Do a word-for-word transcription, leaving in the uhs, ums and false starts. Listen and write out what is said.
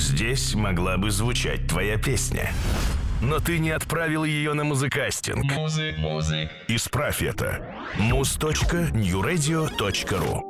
Здесь могла бы звучать твоя песня. Но ты не отправил ее на музыкастинг. Музык, музык. Исправь это. муз точка ньюрадио точка ру